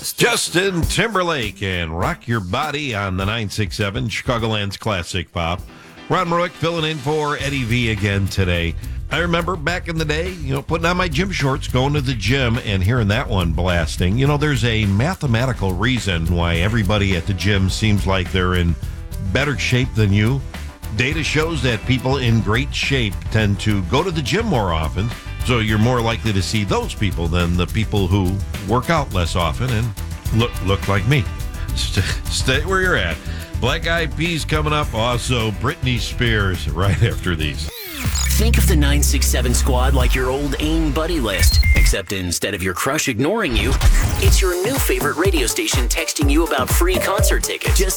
playlist. Justin Timberlake and Rock Your Body on the 967 Chicagoland's Classic Pop. Ron Maroik filling in for Eddie V again today. I remember back in the day, putting on my gym shorts, going to the gym, and hearing that one blasting. There's a mathematical reason why everybody at the gym seems like they're in better shape than you. Data shows that people in great shape tend to go to the gym more often, so you're more likely to see those people than the people who work out less often and look like me. Stay where you're at. Black Eyed Peas coming up. Also, Britney Spears right after these. Think of the 967 squad like your old AIM buddy list, except instead of your crush ignoring you, it's your new favorite radio station texting you about free concert tickets. Just